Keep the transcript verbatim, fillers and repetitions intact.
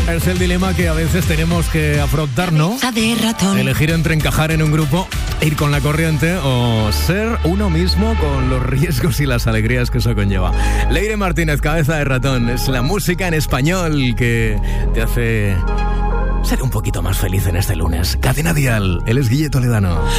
Es el dilema que a veces tenemos que afrontar, ¿no? De ratón. Elegir entre encajar en un grupo, ir con la corriente o ser uno mismo con los riesgos y las alegrías que eso conlleva. Leire Martínez, Cabeza de Ratón, es la música en español que te hace ser un poquito más feliz en este lunes. Cadena Dial, él es Guille Toledano.